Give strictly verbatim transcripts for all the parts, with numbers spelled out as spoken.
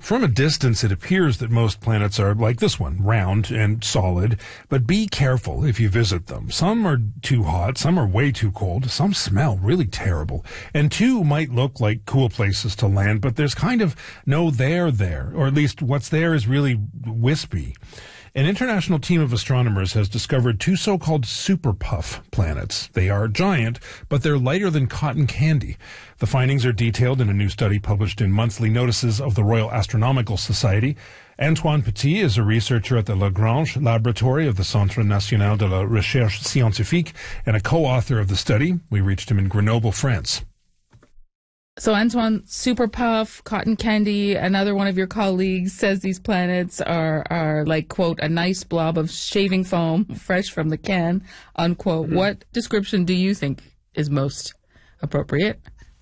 From a distance, it appears that most planets are like this one, round and solid, but be careful if you visit them. Some are too hot, some are way too cold, some smell really terrible, and two might look like cool places to land, but there's kind of no there there, or at least what's there is really wispy. An international team of astronomers has discovered two so-called super puff planets. They are giant, but they're lighter than cotton candy. The findings are detailed in a new study published in Monthly Notices of the Royal Astronomical Society. Antoine Petit is a researcher at the Lagrange Laboratory of the Centre National de la Recherche Scientifique and a co-author of the study. We reached him in Grenoble, France. So, Antoine, super puff, cotton candy, another one of your colleagues says these planets are, are like, quote, a nice blob of shaving foam fresh from the can, unquote. Mm-hmm. What description do you think is most appropriate?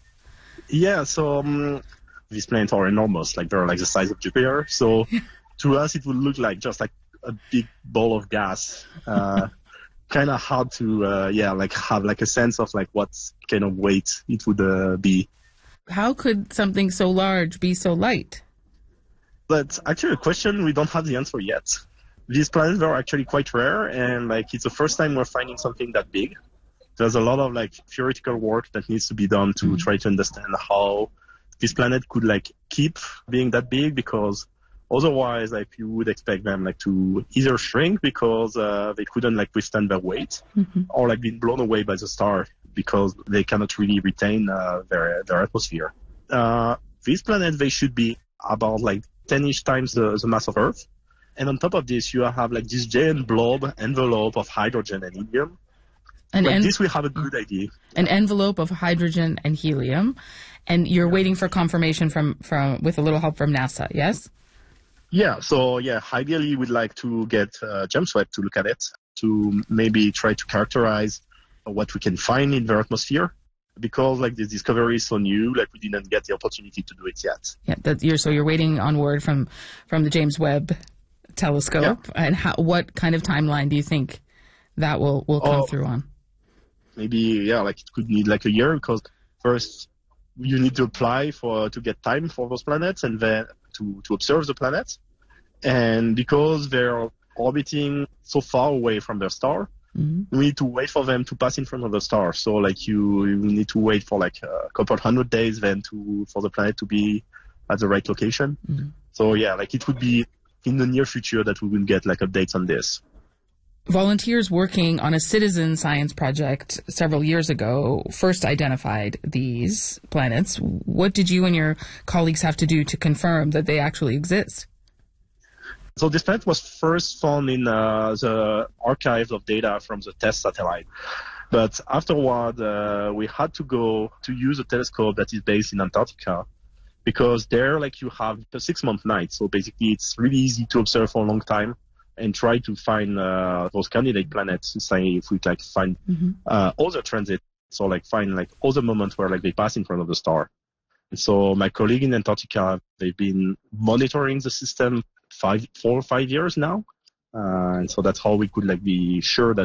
Yeah, so um, these planets are enormous, like they're like the size of Jupiter. So to us, it would look like just like a big ball of gas. Uh, kind of hard to, uh, yeah, like have like a sense of like what kind of weight it would uh, be. How could something so large be so light? That's actually a question we don't have the answer yet. These planets are actually quite rare, and like it's the first time we're finding something that big. There's a lot of like theoretical work that needs to be done to mm-hmm. try to understand how this planet could like keep being that big, because otherwise like you would expect them like to either shrink because uh, they couldn't like withstand their weight, mm-hmm. or like being blown away by the star because they cannot really retain uh, their their atmosphere. Uh, these planets, they should be about like ten-ish times the, the mass of Earth. And on top of this, you have like this giant blob envelope of hydrogen and helium. And like en- this, we have a good idea. An envelope of hydrogen and helium. And you're waiting for confirmation from, from with a little help from NASA, yes? Yeah, so yeah, ideally we'd like to get uh, James Webb to look at it, to maybe try to characterize what we can find in their atmosphere, because like this discovery is so new, like we didn't get the opportunity to do it yet. Yeah, that you're so you're waiting on word from from the James Webb telescope, yeah. And how, what kind of timeline do you think that will will come oh, through on? Maybe yeah, like it could need like a year, because first you need to apply for to get time for those planets, and then to to observe the planets, and because they're orbiting so far away from their star. Mm-hmm. We need to wait for them to pass in front of the star. So, like, you, you need to wait for, like, a couple hundred days then to for the planet to be at the right location. Mm-hmm. So, yeah, like, it would be in the near future that we will get, like, updates on this. Volunteers working on a citizen science project several years ago first identified these planets. What did you and your colleagues have to do to confirm that they actually exist? So this planet was first found in uh, the archives of data from the TESS satellite. But afterward, uh, we had to go to use a telescope that is based in Antarctica, because there, like, you have a six-month night. So basically, it's really easy to observe for a long time and try to find uh, those candidate planets. Say if we like find mm-hmm. uh, other transits, or like find like other moments where like they pass in front of the star. And so my colleague in Antarctica, they've been monitoring the system five, four or five years now. Uh, and so that's how we could like be sure that